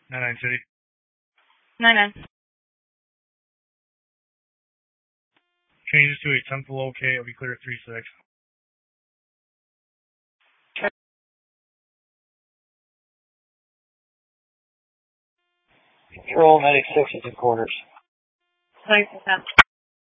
99 City. 99. Changes to a 10 full OK. It'll be clear at 36. Control 96 at the corners. 96.